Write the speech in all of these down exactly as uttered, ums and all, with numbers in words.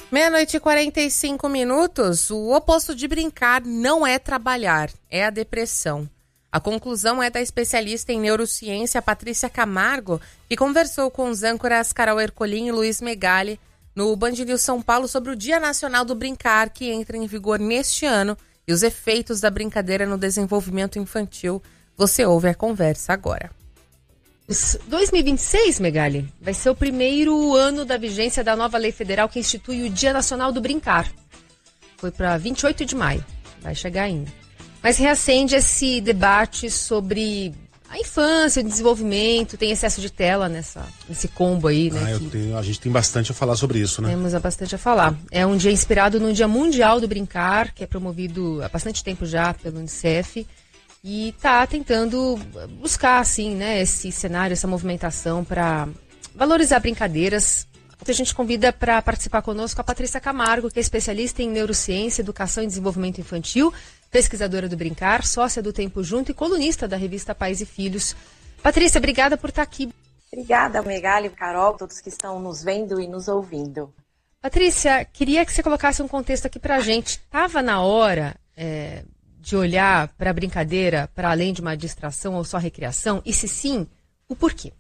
Meia-noite e quarenta e cinco minutos. O oposto de brincar não é trabalhar, é a depressão. A conclusão é da especialista em neurociência Patrícia Camargo, que conversou com os âncoras Carol Ercolim e Luiz Megali no Band News São Paulo sobre o Dia Nacional do Brincar, que entra em vigor neste ano, e os efeitos da brincadeira no desenvolvimento infantil. Você ouve a conversa agora. dois mil e vinte e seis, Megali, vai ser o primeiro ano da vigência da nova lei federal que institui o Dia Nacional do Brincar. Foi para vinte e oito de maio, vai chegar ainda. Mas reacende esse debate sobre a infância, o desenvolvimento, tem excesso de tela nessa, nesse combo aí, né? Ah, eu tenho, a gente tem bastante a falar sobre isso, né? Temos bastante a falar. É um dia inspirado no Dia Mundial do Brincar, que é promovido há bastante tempo já pelo Unicef. E está tentando buscar, assim, né, esse cenário, essa movimentação para valorizar brincadeiras. A gente convida para participar conosco a Patrícia Camargo, que é especialista em neurociência, educação e desenvolvimento infantil, pesquisadora do Brincar, sócia do Tempo Junto e colunista da revista Pais e Filhos. Patrícia, obrigada por estar aqui. Obrigada, Megali, Carol, todos que estão nos vendo e nos ouvindo. Patrícia, queria que você colocasse um contexto aqui para a gente. Estava na hora... É... de olhar para a brincadeira para além de uma distração ou só recreação? E se sim, o porquê?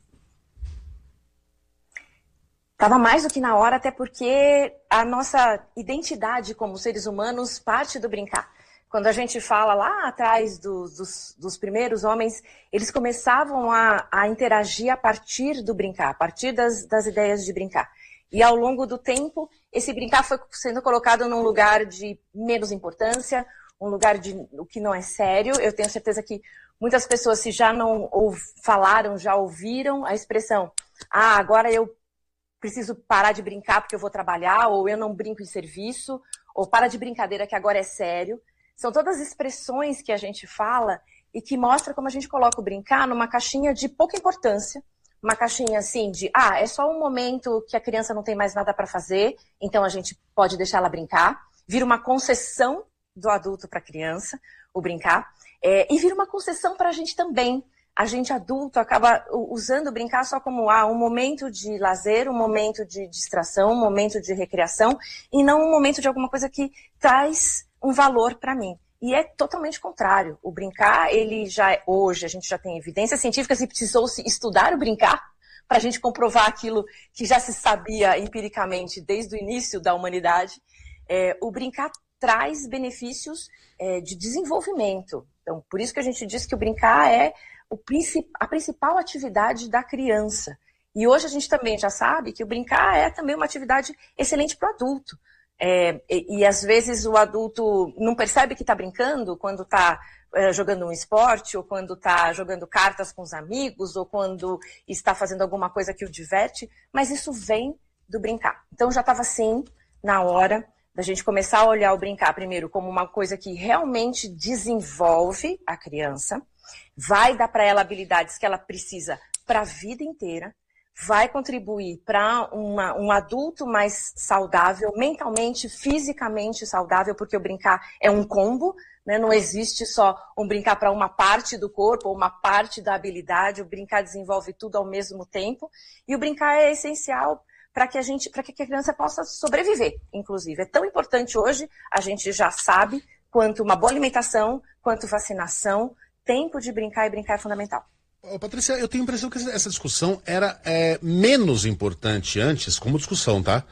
Estava mais do que na hora, até porque a nossa identidade como seres humanos parte do brincar. Quando a gente fala lá atrás do, dos, dos primeiros homens, eles começavam a, a interagir a partir do brincar, a partir das, das ideias de brincar. E ao longo do tempo, esse brincar foi sendo colocado num lugar de menos importância, um lugar de o que não é sério. Eu tenho certeza que muitas pessoas, se já não ou falaram, já ouviram a expressão, ah, agora eu preciso parar de brincar porque eu vou trabalhar, ou eu não brinco em serviço, ou para de brincadeira que agora é sério. São todas expressões que a gente fala e que mostra como a gente coloca o brincar numa caixinha de pouca importância, uma caixinha assim de, ah, é só um momento que a criança não tem mais nada para fazer, então a gente pode deixar ela brincar, vira uma concessão do adulto para a criança, o brincar, é, e vira uma concessão para a gente também. A gente adulto acaba usando o brincar só como ah, um momento de lazer, um momento de distração, um momento de recreação, e não um momento de alguma coisa que traz um valor para mim. E é totalmente contrário. O brincar, ele já é, hoje a gente já tem evidências científicas e precisou-se estudar o brincar para a gente comprovar aquilo que já se sabia empiricamente desde o início da humanidade. É, o brincar traz benefícios é, de desenvolvimento. Então, por isso que a gente diz que o brincar é o princip- a principal atividade da criança. E hoje a gente também já sabe que o brincar é também uma atividade excelente para o adulto. É, e, e às vezes o adulto não percebe que está brincando quando está é, jogando um esporte, ou quando está jogando cartas com os amigos, ou quando está fazendo alguma coisa que o diverte, mas isso vem do brincar. Então já estava assim, na hora da gente começar a olhar o brincar primeiro como uma coisa que realmente desenvolve a criança, vai dar para ela habilidades que ela precisa para a vida inteira, vai contribuir para um adulto mais saudável, mentalmente, fisicamente saudável, porque o brincar é um combo, né? Não existe só um brincar para uma parte do corpo ou uma parte da habilidade, o brincar desenvolve tudo ao mesmo tempo, e o brincar é essencial para que a gente, para que a criança possa sobreviver, inclusive. É tão importante hoje, a gente já sabe, quanto uma boa alimentação, quanto vacinação, tempo de brincar e brincar é fundamental. Ô, Patrícia, eu tenho a impressão que essa discussão era é, menos importante antes, como discussão, tá?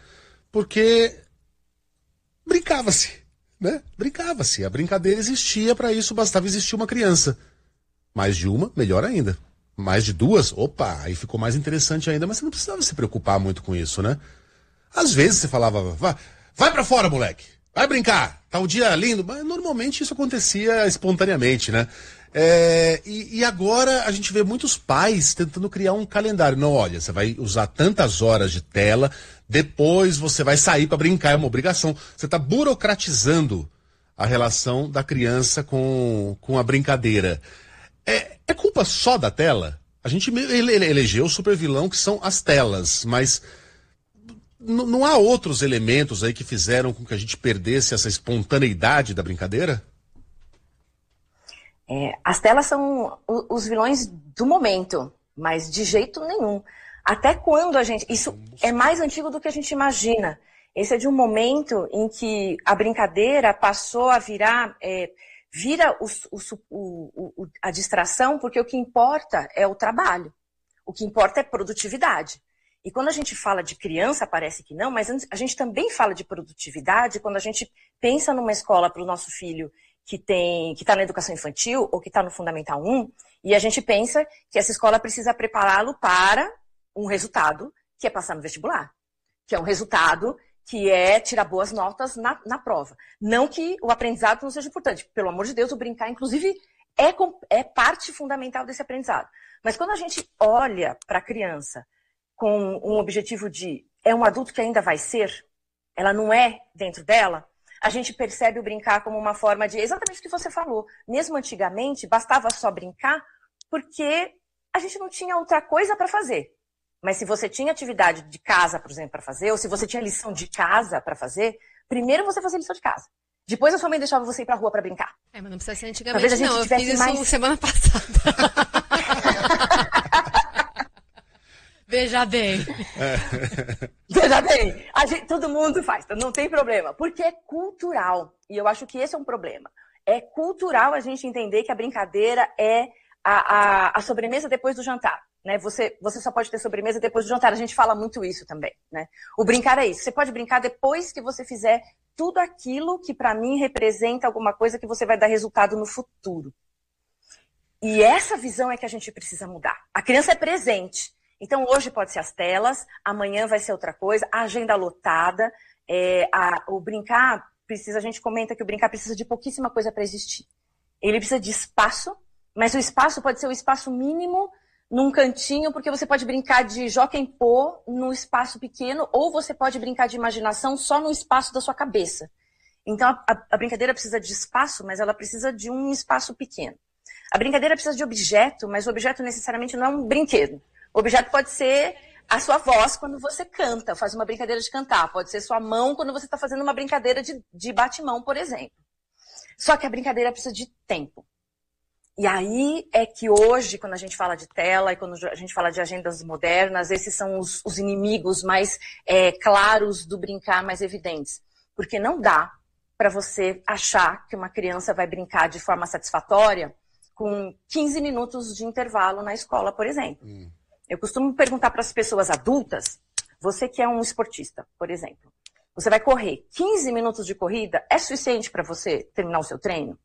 Porque brincava-se, né? Brincava-se. A brincadeira existia, para isso bastava existir uma criança. Mais de uma, melhor ainda. Mais de duas, opa, aí ficou mais interessante ainda, mas você não precisava se preocupar muito com isso, né? Às vezes você falava, vai, vai pra fora, moleque, vai brincar, tá um dia lindo, mas normalmente isso acontecia espontaneamente, né? É, e, e agora a gente vê muitos pais tentando criar um calendário. Não, olha, você vai usar tantas horas de tela, depois você vai sair para brincar, é uma obrigação. Você está burocratizando a relação da criança com, com a brincadeira. É, é culpa só da tela? A gente ele, ele elegeu o supervilão que são as telas, mas n- não há outros elementos aí que fizeram com que a gente perdesse essa espontaneidade da brincadeira? É, as telas são o, os vilões do momento, mas de jeito nenhum. Até quando a gente... Isso é mais antigo do que a gente imagina. Esse é de um momento em que a brincadeira passou a virar, é, vira o, o, o, a distração, porque o que importa é o trabalho. O que importa é produtividade. E quando a gente fala de criança, parece que não, mas a gente também fala de produtividade quando a gente pensa numa escola para o nosso filho que tem, que está na educação infantil ou que está no Fundamental um, e a gente pensa que essa escola precisa prepará-lo para um resultado, que é passar no vestibular, que é um resultado que é tirar boas notas na, na prova. Não que o aprendizado não seja importante. Pelo amor de Deus, o brincar, inclusive, é, é parte fundamental desse aprendizado. Mas quando a gente olha para a criança com um objetivo de é um adulto que ainda vai ser, ela não é dentro dela, a gente percebe o brincar como uma forma de, exatamente o que você falou, mesmo antigamente, bastava só brincar porque a gente não tinha outra coisa para fazer. Mas se você tinha atividade de casa, por exemplo, para fazer, ou se você tinha lição de casa para fazer, primeiro você fazia lição de casa. Depois a sua mãe deixava você ir pra rua para brincar. É, mas não precisa ser antigamente, não. Eu fiz isso mais... semana passada. Veja bem. É. Veja bem, a gente, todo mundo faz, não tem problema, porque é cultural. E eu acho que esse é um problema. É cultural a gente entender que a brincadeira é a, a, a sobremesa depois do jantar. Né? Você, você só pode ter sobremesa depois do jantar. A gente fala muito isso também. Né? O brincar é isso. Você pode brincar depois que você fizer tudo aquilo que para mim representa alguma coisa que você vai dar resultado no futuro. E essa visão é que a gente precisa mudar. A criança é presente. Então, hoje pode ser as telas, amanhã vai ser outra coisa, a agenda lotada, é, a, o brincar precisa, a gente comenta que o brincar precisa de pouquíssima coisa para existir. Ele precisa de espaço, mas o espaço pode ser o espaço mínimo num cantinho, porque você pode brincar de jockey pô no espaço pequeno, ou você pode brincar de imaginação só no espaço da sua cabeça. Então, a, a brincadeira precisa de espaço, mas ela precisa de um espaço pequeno. A brincadeira precisa de objeto, mas o objeto necessariamente não é um brinquedo. O objeto pode ser a sua voz quando você canta, faz uma brincadeira de cantar. Pode ser sua mão quando você está fazendo uma brincadeira de, de bate-mão, por exemplo. Só que a brincadeira precisa de tempo. E aí é que hoje, quando a gente fala de tela e quando a gente fala de agendas modernas, esses são os, os inimigos mais é, claros do brincar, mais evidentes. Porque não dá para você achar que uma criança vai brincar de forma satisfatória com quinze minutos de intervalo na escola, por exemplo. Hum. Eu costumo perguntar para as pessoas adultas, você que é um esportista, por exemplo, você vai correr quinze minutos de corrida, é suficiente para você terminar o seu treino?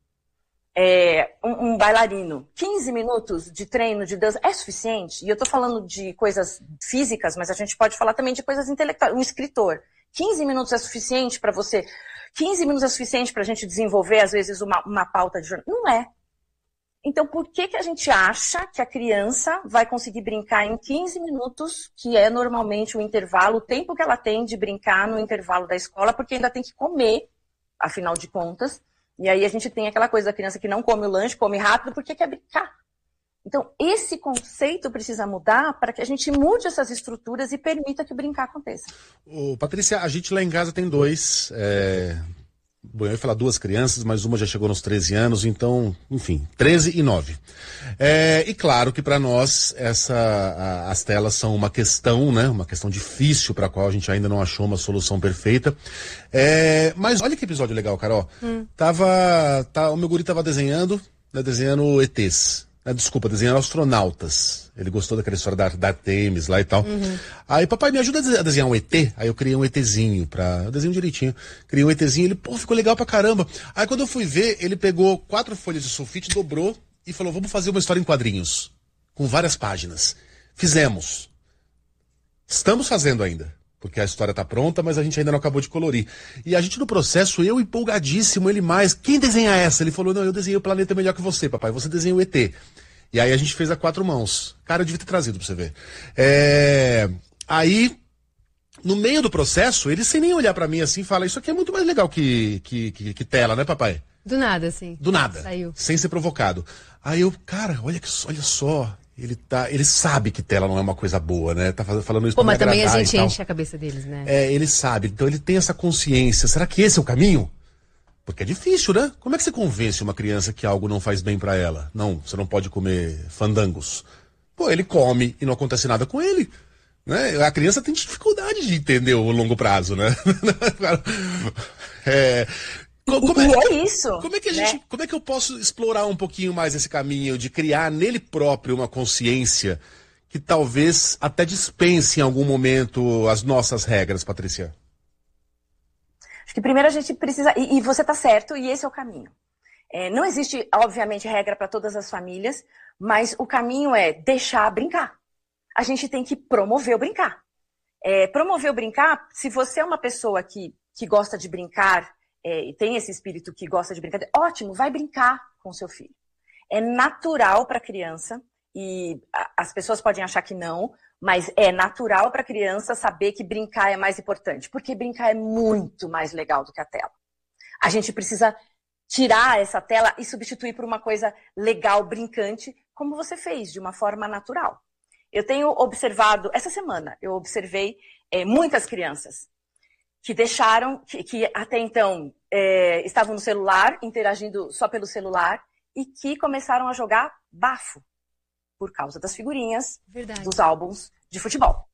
É, um, um bailarino, quinze minutos de treino de dança é suficiente? E eu estou falando de coisas físicas, mas a gente pode falar também de coisas intelectuais. Um escritor, quinze minutos é suficiente para você? quinze minutos é suficiente para a gente desenvolver, às vezes, uma, uma pauta de jornal? Não é. Então, por que que a gente acha que a criança vai conseguir brincar em quinze minutos, que é normalmente o intervalo, o tempo que ela tem de brincar no intervalo da escola, porque ainda tem que comer, afinal de contas. E aí a gente tem aquela coisa da criança que não come o lanche, come rápido, porque quer brincar. Então, esse conceito precisa mudar para que a gente mude essas estruturas e permita que o brincar aconteça. Ô, Patrícia, a gente lá em casa tem dois... É... Bom, eu ia falar duas crianças, mas uma já chegou nos treze anos, então, enfim, treze e nove. É, e claro que para nós essa, a, as telas são uma questão, né? Uma questão difícil para a qual a gente ainda não achou uma solução perfeita. É, mas olha que episódio legal, Carol. Hum. Tava, tá, o meu guri tava desenhando, né, desenhando E Tês. Ah, desculpa, desenhando astronautas. Ele gostou daquela história da, da Artemis lá e tal. Uhum. Aí, papai, me ajuda a desenhar um E T? Aí eu criei um ETzinho pra... Eu desenho direitinho. Criei um ETzinho, ele, pô, ficou legal pra caramba. Aí quando eu fui ver, ele pegou quatro folhas de sulfite, dobrou e falou, vamos fazer uma história em quadrinhos. Com várias páginas. Fizemos. Estamos fazendo ainda. Porque a história tá pronta, mas a gente ainda não acabou de colorir. E a gente no processo, eu empolgadíssimo, ele mais. Quem desenha essa? Ele falou, não, eu desenhei o planeta melhor que você, papai. Você desenha o E T. E aí a gente fez a quatro mãos. Cara, eu devia ter trazido pra você ver. É... Aí, no meio do processo, ele sem nem olhar pra mim assim, fala, isso aqui é muito mais legal que, que, que, que tela, né, papai? Do nada, assim. Do nada. Saiu. Sem ser provocado. Aí eu, cara, olha, que, olha só... Ele, tá, ele sabe que tela não é uma coisa boa, né? Tá falando isso Pô, pra mas também a gente enche a cabeça deles, né? É, ele sabe. Então ele tem essa consciência. Será que esse é o caminho? Porque é difícil, né? Como é que você convence uma criança que algo não faz bem pra ela? Não, você não pode comer fandangos. Pô, ele come e não acontece nada com ele. Né? A criança tem dificuldade de entender o longo prazo, né? é, como, como, e é, é isso. Como é, que a né? gente, como é que eu posso explorar um pouquinho mais esse caminho de criar nele próprio uma consciência que talvez até dispense em algum momento as nossas regras, Patrícia? Acho que primeiro a gente precisa... E, e você está certo, e esse é o caminho. É, não existe, obviamente, regra para todas as famílias, mas o caminho é deixar brincar. A gente tem que promover o brincar. É, promover o brincar, se você é uma pessoa que, que gosta de brincar, é, e tem esse espírito que gosta de brincar, ótimo, vai brincar com seu filho. É natural para a criança, e a, as pessoas podem achar que não, mas é natural para a criança saber que brincar é mais importante, porque brincar é muito mais legal do que a tela. A gente precisa tirar essa tela e substituir por uma coisa legal, brincante, como você fez, de uma forma natural. Eu tenho observado, essa semana, eu observei é, muitas crianças que deixaram, que, que até então é, estavam no celular, interagindo só pelo celular, e que começaram a jogar bafo, por causa das figurinhas, Verdade. Dos álbuns de futebol.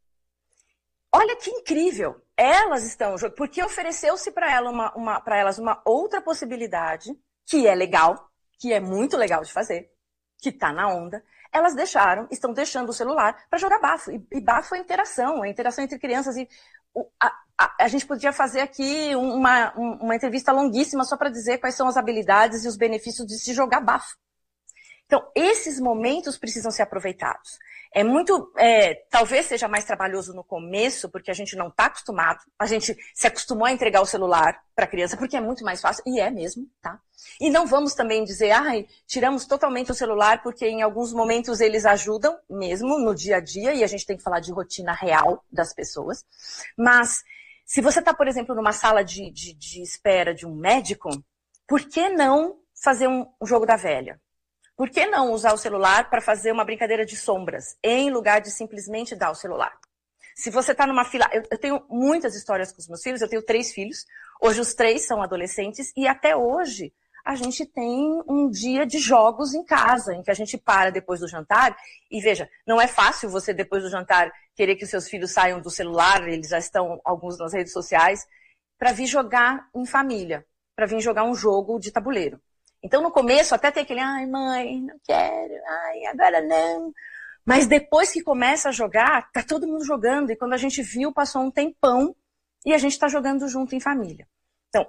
Olha que incrível! Elas estão jogando, porque ofereceu-se para ela uma, uma, para elas uma outra possibilidade, que é legal, que é muito legal de fazer, que está na onda. Elas deixaram, estão deixando o celular para jogar bafo. E, e bafo é interação, é interação entre crianças. E o, a, a, a gente podia fazer aqui uma, uma entrevista longuíssima só para dizer quais são as habilidades e os benefícios de se jogar bafo. Então, esses momentos precisam ser aproveitados. É muito, é, talvez seja mais trabalhoso no começo, porque a gente não está acostumado. A gente se acostumou a entregar o celular para a criança, porque é muito mais fácil, e é mesmo, tá? E não vamos também dizer, ai, tiramos totalmente o celular, porque em alguns momentos eles ajudam, mesmo no dia a dia, e a gente tem que falar de rotina real das pessoas. Mas, se você está, por exemplo, numa sala de, de, de espera de um médico, por que não fazer um, um jogo da velha? Por que não usar o celular para fazer uma brincadeira de sombras, em lugar de simplesmente dar o celular? Se você está numa fila... Eu, eu tenho muitas histórias com os meus filhos, eu tenho três filhos. Hoje os três são adolescentes e até hoje a gente tem um dia de jogos em casa, em que a gente para depois do jantar. E veja, não é fácil você depois do jantar querer que os seus filhos saiam do celular, eles já estão, alguns nas redes sociais, para vir jogar em família, para vir jogar um jogo de tabuleiro. Então, no começo, até tem aquele, ai, mãe, não quero, ai, agora não. Mas depois que começa a jogar, tá todo mundo jogando. E quando a gente viu, passou um tempão e a gente tá jogando junto em família. Então,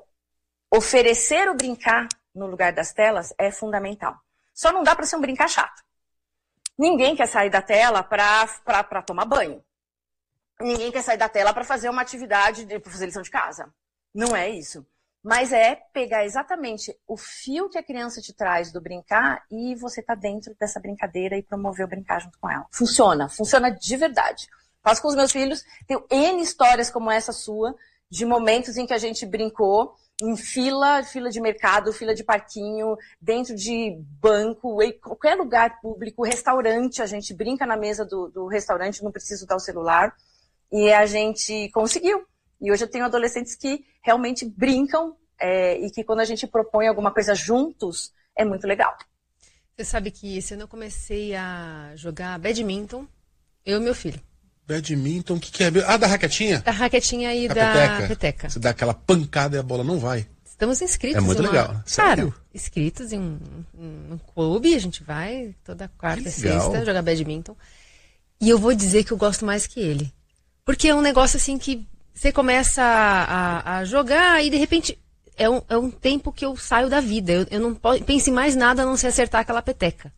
oferecer o brincar no lugar das telas é fundamental. Só não dá para ser um brincar chato. Ninguém quer sair da tela para para tomar banho. Ninguém quer sair da tela para fazer uma atividade, para fazer lição de casa. Não é isso. Mas é pegar exatamente o fio que a criança te traz do brincar e você tá dentro dessa brincadeira e promover o brincar junto com ela. Funciona, funciona de verdade. Faço com os meus filhos, tenho N histórias como essa sua, de momentos em que a gente brincou em fila, fila de mercado, fila de parquinho, dentro de banco, em qualquer lugar público, restaurante, a gente brinca na mesa do, do restaurante, não preciso dar o celular, e a gente conseguiu. E hoje eu tenho adolescentes que realmente brincam é, e que quando a gente propõe alguma coisa juntos, é muito legal. Você sabe que esse ano eu comecei a jogar badminton, eu e meu filho. Badminton, o que, que é? Ah, da raquetinha? Da raquetinha e a da peteca. peteca. Você dá aquela pancada e a bola não vai. Estamos inscritos. É muito em uma... legal. Sério? Cara, inscritos em um, um, um clube, a gente vai toda quarta e sexta jogar badminton. E eu vou dizer que eu gosto mais que ele. Porque é um negócio assim que você começa a, a, a jogar e de repente é um, é um tempo que eu saio da vida. Eu, eu não posso, penso em mais nada a não ser acertar aquela peteca.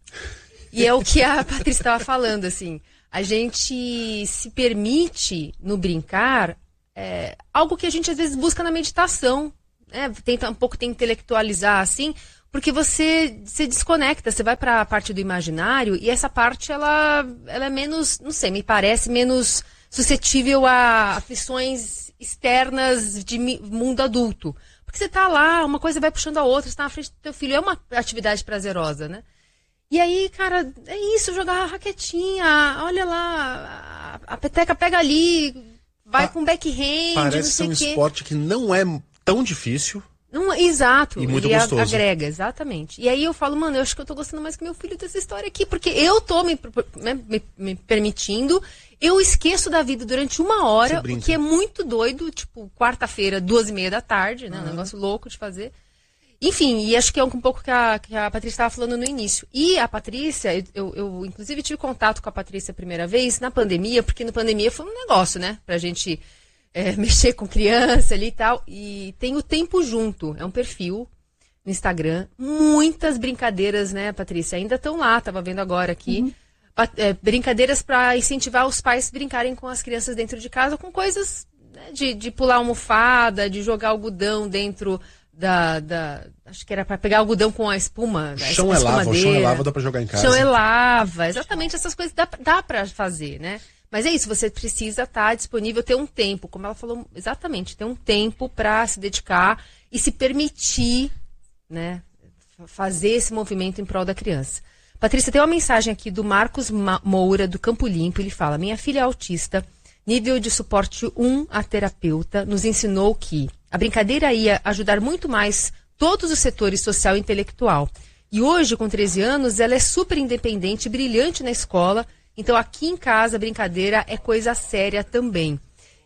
E é o que a Patrícia estava falando, assim. A gente se permite, no brincar, é, algo que a gente às vezes busca na meditação. Né? Tenta um pouco intelectualizar, assim, porque você se desconecta, você vai para a parte do imaginário e essa parte, ela, ela é menos, não sei, me parece menos suscetível a aflições externas de mundo adulto. Porque você tá lá, uma coisa vai puxando a outra, você tá na frente do teu filho, é uma atividade prazerosa, né? E aí, cara, é isso, jogar a raquetinha, olha lá, a, a peteca pega ali, vai pa com backhand, parece não sei ser um quê. esporte que não é tão difícil, Não, exato, E muito ele gostoso. agrega, exatamente. E aí eu falo, mano, eu acho que eu tô gostando mais que meu filho dessa história aqui, porque eu tô me, né, me, me permitindo, eu esqueço da vida durante uma hora, o que é muito doido, tipo, quarta-feira, duas e meia da tarde, né, uhum. um negócio louco de fazer. Enfim, e acho que é um pouco que a, que a Patrícia estava falando no início. E a Patrícia, eu, eu inclusive tive contato com a Patrícia a primeira vez na pandemia, porque na pandemia foi um negócio, né, pra gente... É, mexer com criança ali e tal, e tem o Tempo Junto, é um perfil no Instagram, muitas brincadeiras, né, Patrícia, ainda estão lá, tava vendo agora aqui, uhum. é, brincadeiras para incentivar os pais a brincarem com as crianças dentro de casa, com coisas, né, de, de pular almofada, de jogar algodão dentro da, da acho que era para pegar algodão com a espuma, chão a é lava, o chão é lava, dá para jogar em casa. Chão é lava, exatamente, essas coisas dá, dá para fazer, né. Mas é isso, você precisa estar disponível, ter um tempo, como ela falou exatamente, ter um tempo para se dedicar e se permitir, né, fazer esse movimento em prol da criança. Patrícia, tem uma mensagem aqui do Marcos Moura, do Campo Limpo, ele fala, minha filha é autista, nível de suporte um a terapeuta, nos ensinou que a brincadeira ia ajudar muito mais todos os setores social e intelectual. E hoje, com treze anos, ela é super independente, brilhante na escola. Então, aqui em casa, brincadeira é coisa séria também.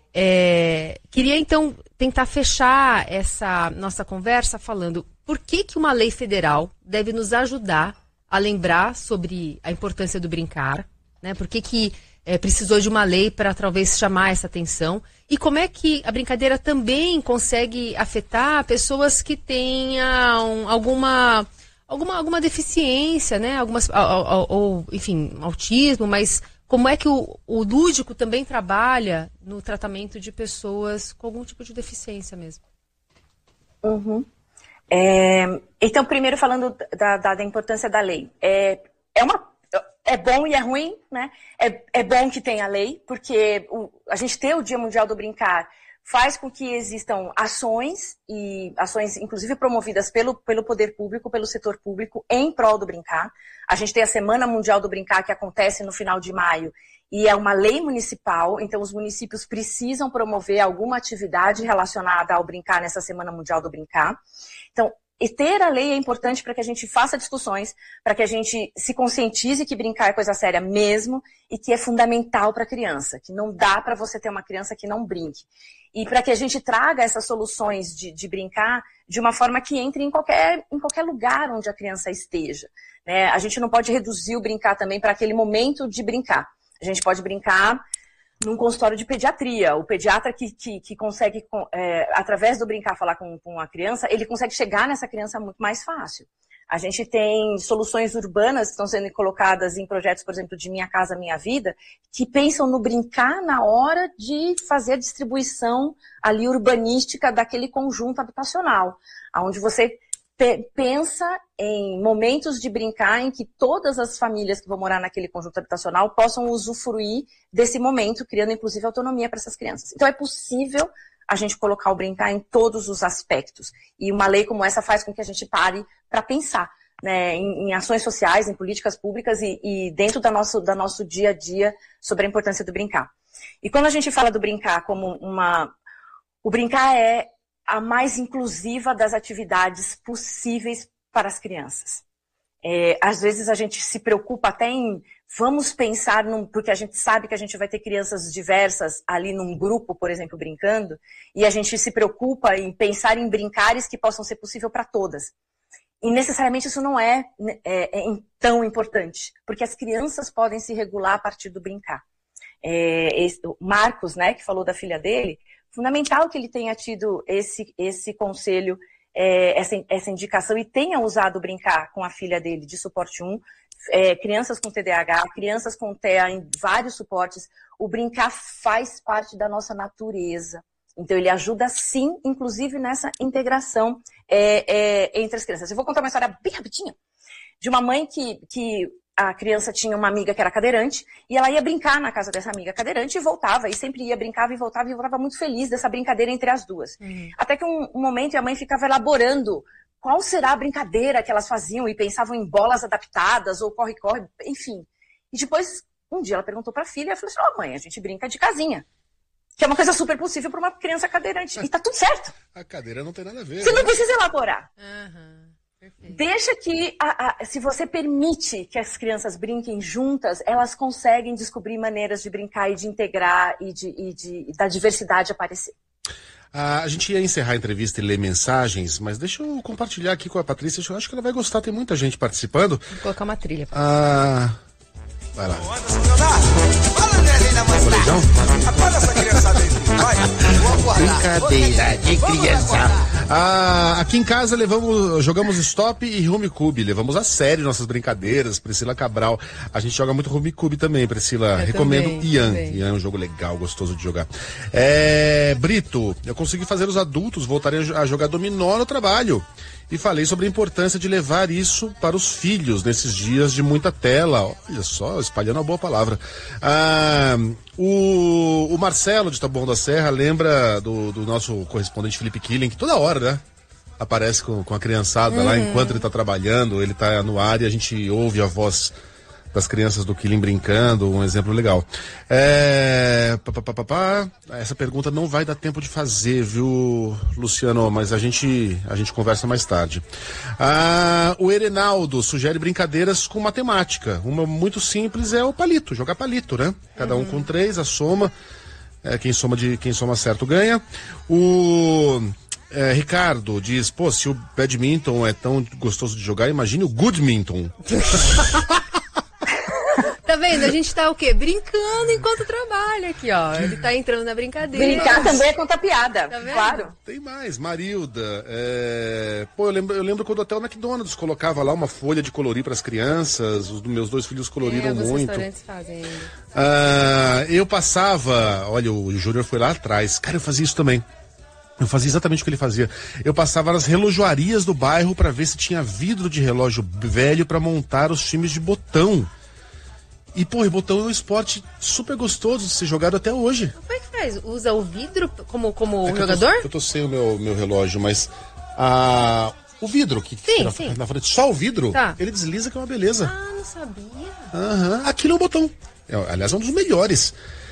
É, queria, então, tentar fechar essa nossa conversa falando por que, que uma lei federal deve nos ajudar a lembrar sobre a importância do brincar, né? Por que, que é, precisou de uma lei para talvez chamar essa atenção e como é que a brincadeira também consegue afetar pessoas que tenham alguma... Alguma, alguma deficiência, né? Algumas, ou, ou, enfim, autismo, mas como é que o, o lúdico também trabalha no tratamento de pessoas com algum tipo de deficiência mesmo? Uhum. É, então, primeiro falando da, da, da importância da lei. É, é, uma, é bom e é ruim, né? É, é bom que tenha lei, porque o, a gente ter o Dia Mundial do Brincar faz com que existam ações, e ações inclusive promovidas pelo, pelo poder público, pelo setor público, em prol do brincar. A gente tem a Semana Mundial do Brincar, que acontece no final de maio, e é uma lei municipal, então os municípios precisam promover alguma atividade relacionada ao brincar nessa Semana Mundial do Brincar. Então, e ter a lei é importante para que a gente faça discussões, para que a gente se conscientize que brincar é coisa séria mesmo e que é fundamental para a criança, que não dá para você ter uma criança que não brinque. E para que a gente traga essas soluções de, de brincar de uma forma que entre em qualquer, em qualquer lugar onde a criança esteja, né? A gente não pode reduzir o brincar também para aquele momento de brincar. A gente pode brincar num consultório de pediatria. O pediatra que, que, que consegue, é, através do brincar, falar com, com a criança, ele consegue chegar nessa criança muito mais fácil. A gente tem soluções urbanas que estão sendo colocadas em projetos, por exemplo, de Minha Casa Minha Vida, que pensam no brincar na hora de fazer a distribuição ali urbanística daquele conjunto habitacional, onde você pensa em momentos de brincar em que todas as famílias que vão morar naquele conjunto habitacional possam usufruir desse momento, criando inclusive autonomia para essas crianças. Então é possível a gente colocar o brincar em todos os aspectos. E uma lei como essa faz com que a gente pare para pensar, né, em, em ações sociais, em políticas públicas e, e dentro da nosso, da nosso dia a dia sobre a importância do brincar. E quando a gente fala do brincar como uma... O brincar é a mais inclusiva das atividades possíveis para as crianças. É, às vezes a gente se preocupa até em, vamos pensar, num, porque a gente sabe que a gente vai ter crianças diversas ali num grupo, por exemplo, brincando, e a gente se preocupa em pensar em brincares que possam ser possível para todas. E necessariamente isso não é, é, é tão importante, porque as crianças podem se regular a partir do brincar. É, esse, o Marcos, né, que falou da filha dele, fundamental que ele tenha tido esse, esse conselho, é, essa, essa indicação e tenha usado brincar com a filha dele de suporte um, é, crianças com T D A H, crianças com T E A em vários suportes. O brincar faz parte da nossa natureza. Então ele ajuda sim, inclusive nessa integração é, é, entre as crianças. Eu vou contar uma história bem rapidinha de uma mãe que... que a criança tinha uma amiga que era cadeirante, e ela ia brincar na casa dessa amiga cadeirante e voltava, e sempre ia, brincava e voltava, e voltava muito feliz dessa brincadeira entre as duas. Uhum. Até que um, um momento a mãe ficava elaborando qual será a brincadeira que elas faziam, e pensavam em bolas adaptadas, ou corre-corre, enfim. E depois, um dia ela perguntou para a filha, e falou assim, ó, oh, mãe, a gente brinca de casinha. Que é uma coisa super possível para uma criança cadeirante. E tá tudo certo. A cadeira não tem nada a ver. Você né? não precisa elaborar. Uhum. Perfeito. Deixa que, a, a, se você permite que as crianças brinquem juntas, elas conseguem descobrir maneiras de brincar e de integrar e, de, e, de, e da diversidade aparecer. Ah, a gente ia encerrar a entrevista e ler mensagens, mas deixa eu compartilhar aqui com a Patrícia. Eu acho que ela vai gostar, tem muita gente participando. Vou colocar uma trilha. Ah, vai lá. Brincadeira de criança. Ah, aqui em casa levamos, jogamos Stop e Rummikub. Levamos a sério nossas brincadeiras. Priscila Cabral. A gente joga muito Rummikub também, Priscila. Eu Recomendo também, Ian. também. Ian é um jogo legal, gostoso de jogar. É, Brito, eu consegui fazer os adultos voltarem a jogar dominó no trabalho. E falei sobre a importância de levar isso para os filhos nesses dias de muita tela. Olha só, espalhando a boa palavra. Ah, o, o Marcelo de Taboão da Serra lembra do, do nosso correspondente Felipe Killing, que toda hora, né? Aparece com, com a criançada uhum. lá enquanto ele está trabalhando, ele está no ar e a gente ouve a voz das crianças do Killing brincando, um exemplo legal. É... Pá, pá, pá, pá. Essa pergunta não vai dar tempo de fazer, viu, Luciano? Mas a gente, a gente conversa mais tarde. Ah, o Erenaldo sugere brincadeiras com matemática. Uma muito simples é o palito, jogar palito, né? Cada um uhum. com três, a soma. É, quem soma de quem soma certo ganha. O é, Ricardo diz, pô, se o badminton é tão gostoso de jogar, imagine o goodminton. Tá vendo? A gente tá o quê? Brincando enquanto trabalha aqui, ó. Ele tá entrando na brincadeira. Brincar também é contar piada, tá vendo? Claro. Tem mais, Marilda. É... Pô, eu lembro, eu lembro quando até o McDonald's colocava lá uma folha de colorir para as crianças. Os meus dois filhos coloriram é, muito. Restaurantes fazem ainda. Ah, eu passava, olha, o Júnior foi lá atrás. Cara, eu fazia isso também. Eu fazia exatamente o que ele fazia. Eu passava nas relojoarias do bairro para ver se tinha vidro de relógio velho para montar os times de botão. E, pô, o botão é um esporte super gostoso de ser jogado até hoje. Como é que faz? Usa o vidro como, como é jogador? Eu tô, eu tô sem o meu, meu relógio, mas a, o vidro que sim, na, sim. na frente, só o vidro, tá. ele desliza que é uma beleza. Ah, não sabia. Aham, aquilo é um botão. É, aliás, é um dos melhores.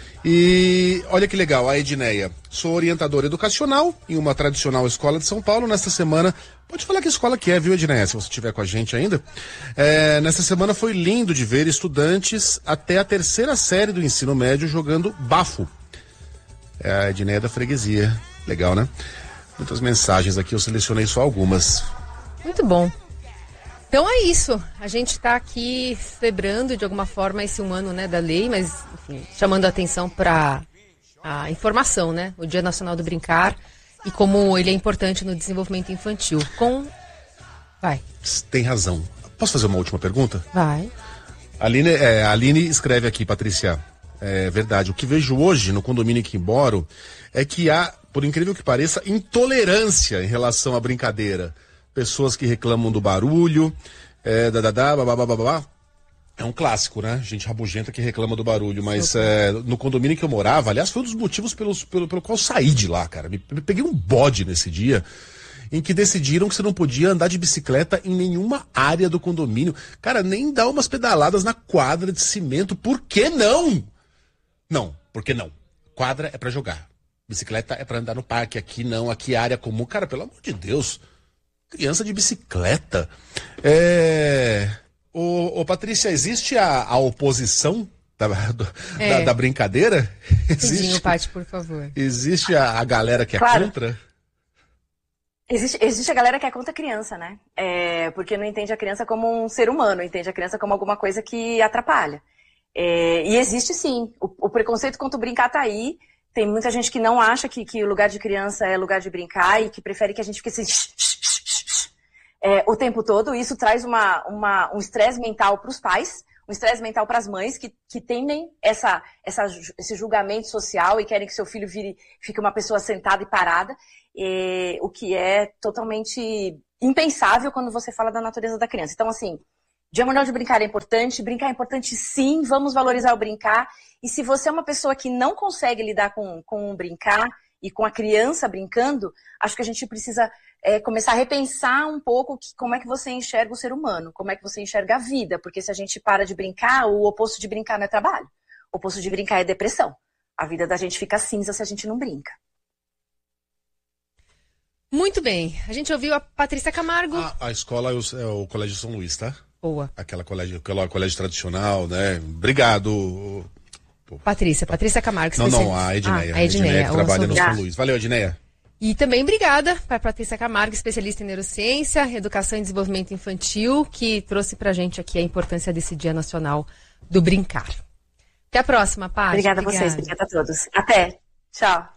E olha que legal, a Edneia. Sou orientadora educacional em uma tradicional escola de São Paulo. Nesta semana, pode falar que escola que é, viu, Edneia, se você estiver com a gente ainda. É, nesta semana foi lindo de ver estudantes até a terceira série do ensino médio jogando bafo. É a Edneia da freguesia. Legal, né? Muitas mensagens aqui, eu selecionei só algumas. Muito bom. Então é isso, a gente está aqui celebrando de alguma forma esse um ano, né, da lei, mas enfim, chamando a atenção para a informação, né, o Dia Nacional do Brincar e como ele é importante no desenvolvimento infantil. Com... Vai. Tem razão. Posso fazer uma última pergunta? Vai. A Aline, é, a Aline escreve aqui, Patrícia, é verdade, o que vejo hoje no condomínio que moro é que há, por incrível que pareça, intolerância em relação à brincadeira. Pessoas que reclamam do barulho, é, dadadá, babá, babá. É um clássico, né? Gente rabugenta que reclama do barulho, mas é, no condomínio que eu morava, aliás, foi um dos motivos pelos, pelo, pelo qual eu saí de lá, cara. Me, me peguei um bode nesse dia, em que decidiram que você não podia andar de bicicleta em nenhuma área do condomínio. Cara, nem dar umas pedaladas na quadra de cimento. Por que não? Não, por que não? Quadra é pra jogar. Bicicleta é pra andar no parque. Aqui não, aqui é área comum. Cara, pelo amor de Deus. Criança de bicicleta. É... Ô, ô Patrícia, existe a, a oposição da, do, é. da, da brincadeira? Existe, Paty, por favor. Existe a, a galera que é claro. contra? Existe, existe a galera que é contra a criança, né? É, porque não entende a criança como um ser humano, entende a criança como alguma coisa que atrapalha. É, e existe sim. O, o preconceito contra o brincar tá aí. Tem muita gente que não acha que, que o lugar de criança é lugar de brincar e que prefere que a gente fique assim... É, o tempo todo. Isso traz uma, uma, um estresse mental para os pais, um estresse mental para as mães que, que temem essa, essa, esse julgamento social e querem que seu filho vire, fique uma pessoa sentada e parada, é, o que é totalmente impensável quando você fala da natureza da criança. Então, assim, Dia Mundial de Brincar é importante, brincar é importante sim, vamos valorizar o brincar. E se você é uma pessoa que não consegue lidar com, com o brincar e com a criança brincando, acho que a gente precisa é, começar a repensar um pouco que, como é que você enxerga o ser humano, como é que você enxerga a vida, porque se a gente para de brincar, o oposto de brincar não é trabalho, o oposto de brincar é depressão. A vida da gente fica cinza se a gente não brinca. Muito bem. A gente ouviu a Patrícia Camargo. A, a escola é o, é o Colégio São Luís, tá? Boa. Aquela colégio, aquela colégio tradicional, né? Obrigado. Patrícia, Patrícia Camargo. Não, não, a Edneia. Ah, a Edneia, que trabalha no São São Luís. Valeu, Edneia. E também obrigada para a Patrícia Camargo, especialista em neurociência, educação e desenvolvimento infantil, que trouxe para a gente aqui a importância desse Dia Nacional do Brincar. Até a próxima, Paty. Obrigada a vocês, obrigada a todos. Até. Tchau.